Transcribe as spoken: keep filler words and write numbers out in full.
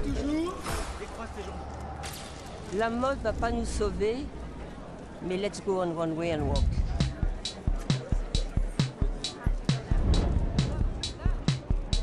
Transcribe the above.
toujours. La mode va pas nous sauver, mais let's go on one way and walk.